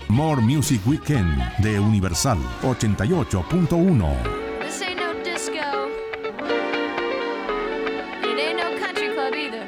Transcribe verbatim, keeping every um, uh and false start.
More Music Weekend de Universal ochenta y ocho punto uno. This ain't no disco. It ain't no country club either.